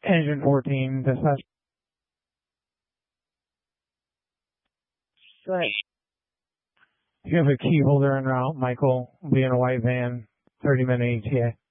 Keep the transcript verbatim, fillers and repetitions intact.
Engine fourteen, dispatch. Go ahead. You have a key holder en route, Michael. Will be in a white van, thirty minute E T A.